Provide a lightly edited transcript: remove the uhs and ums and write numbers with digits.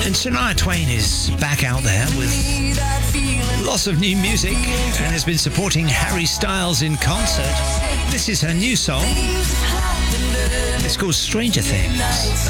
And Shania Twain is back out there with lots of new music and has been supporting Harry Styles in concert. This is her new song. It's called Stranger Things.